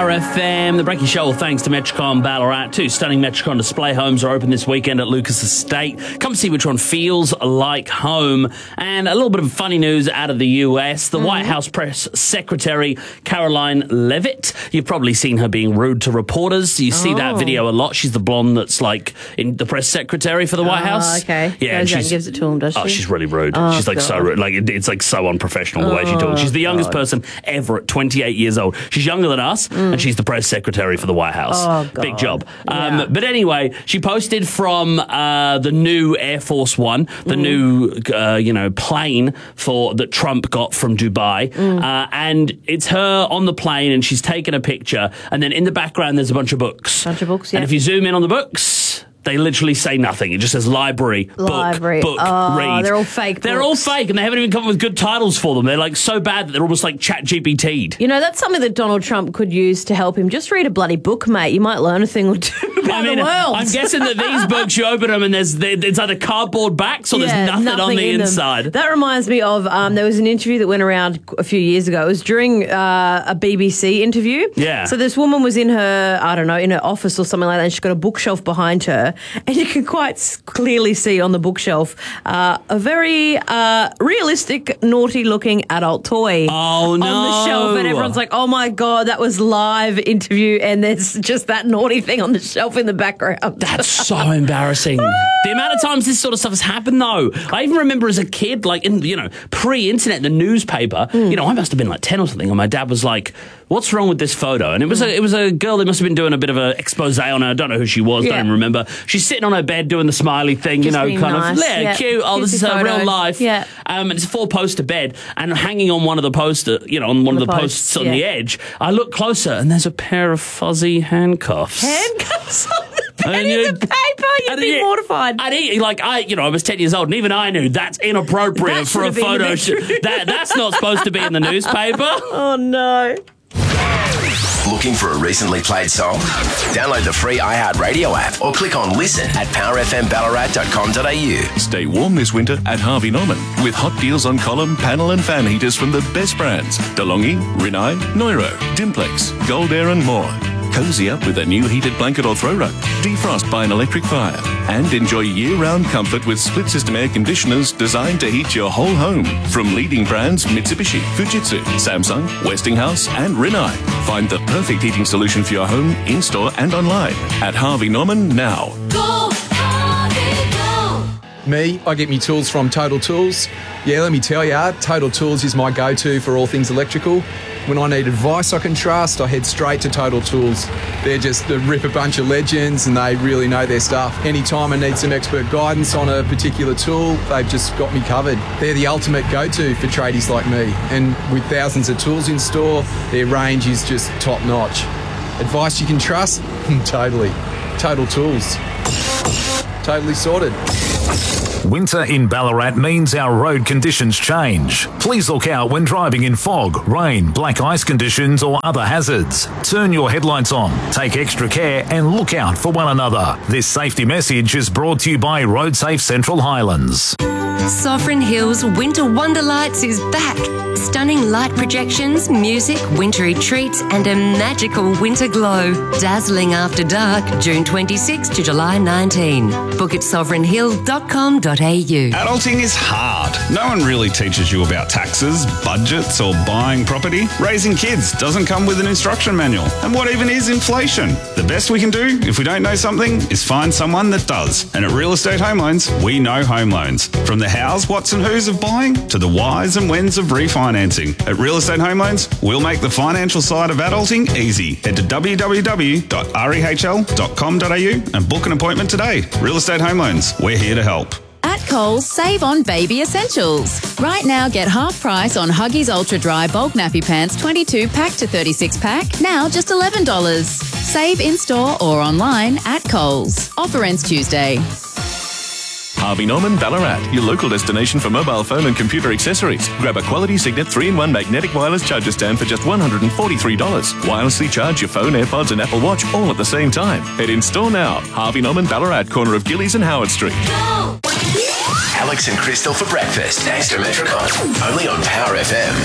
Power FM. The Breaking Show, thanks to Metricon Ballarat. 2 stunning Metricon display homes are open this weekend at Lucas Estate. Come see which one feels like home. And a little bit of funny news out of the US. The White House Press Secretary, Caroline Leavitt. You've probably seen her being rude to reporters. You see that video a lot. She's the blonde that's like in the press secretary for the White House. Okay. Yeah, and she gives it to him, does she? Oh, she's really rude. She's like so rude. Like it's like so unprofessional the way she talks. She's the youngest person ever at 28 years old. She's younger than us, and she's the press secretary for the White House. Oh, God. Big job. Yeah. But anyway, she posted from the new Air Force One, the new plane that Trump got from Dubai, and it's her on the plane, and she's taken a picture, and then in the background there's a bunch of books. Yeah. And if you zoom in on the books, they literally say nothing. It just says library, book, read. They're all fake They're all fake, and they haven't even come up with good titles for them. They're like so bad that they're almost like ChatGPT'd. You know, that's something that Donald Trump could use to help him. Just read a bloody book, mate. You might learn a thing or two about the world. I'm guessing that these books, you open them and it's either cardboard backs or there's nothing on the inside. That reminds me of, there was an interview that went around a few years ago. It was during a BBC interview. Yeah. So this woman was in her office or something like that, and she's got a bookshelf behind her. And you can quite clearly see on the bookshelf a very realistic, naughty-looking adult toy on the shelf. And everyone's like, oh, my God, that was live interview, and there's just that naughty thing on the shelf in the background. That's so embarrassing. The amount of times this sort of stuff has happened, though. I even remember as a kid, like, in pre-internet, the newspaper, I must have been like 10 or something, and my dad was like, what's wrong with this photo? And it was a girl that must have been doing a bit of an expose on her. I don't know who she was, don't even remember. She's sitting on her bed doing the smiley thing, Just being nice. Cute. Oh, this is her real life. Yeah. And it's a 4-poster bed, and hanging on one of the poster, on one of the posts on the edge, I look closer, and there's a pair of fuzzy handcuffs. Handcuffs on the pen in the paper? You'd be mortified. I was 10 years old, and even I knew that's inappropriate for a photo shoot. That's not supposed to be in the newspaper. Oh, no. Looking for a recently played song? Download the free iHeartRadio app or click on listen at powerfmballarat.com.au. Stay warm this winter at Harvey Norman with hot deals on column, panel and fan heaters from the best brands. DeLonghi, Rinnai, Neuro, Dimplex, Gold Air and more. Cozy up with a new heated blanket or throw rug. Defrost by an electric fire. And enjoy year-round comfort with split-system air conditioners designed to heat your whole home. From leading brands Mitsubishi, Fujitsu, Samsung, Westinghouse and Rinnai. Find the perfect heating solution for your home, in-store and online at Harvey Norman now. Go, Harvey, go! Me, I get me tools from Total Tools. Yeah, let me tell ya, Total Tools is my go-to for all things electrical. When I need advice I can trust, I head straight to Total Tools. They're just a ripper bunch of legends and they really know their stuff. Anytime I need some expert guidance on a particular tool, they've just got me covered. They're the ultimate go-to for tradies like me. And with thousands of tools in store, their range is just top-notch. Advice you can trust? Totally. Total Tools. Totally sorted. Winter in Ballarat means our road conditions change. Please look out when driving in fog, rain, black ice conditions or other hazards. Turn your headlights on, take extra care and look out for one another. This safety message is brought to you by Road Safe Central Highlands. Sovereign Hills Winter Wonderlights is back. Stunning light projections, music, wintry treats and a magical winter glow. Dazzling after dark, June 26 to July 19. Book at sovereignhill.com.au. Adulting is hard. No one really teaches you about taxes, budgets or buying property. Raising kids doesn't come with an instruction manual. And what even is inflation? The best we can do, if we don't know something, is find someone that does. And at Real Estate Home Loans, we know home loans. From the hows, whats and whos of buying to the whys and whens of refinancing. At Real Estate Home Loans, we'll make the financial side of adulting easy. Head to www.rehl.com.au and book an appointment today. Real Estate Home Loans, we're here to help. At Coles, save on baby essentials. Right now, get half price on Huggies Ultra Dry Bulk Nappy Pants 22 pack to 36 pack, now just $11. Save in-store or online at Coles. Offer ends Tuesday. Harvey Norman Ballarat, your local destination for mobile phone and computer accessories. Grab a quality Signet 3-in-1 magnetic wireless charger stand for just $143. Wirelessly charge your phone, AirPods and Apple Watch all at the same time. Head in store now. Harvey Norman Ballarat, corner of Gillies and Howard Street. Alex and Crystal for breakfast. Thanks to Metricon. Only on Power FM.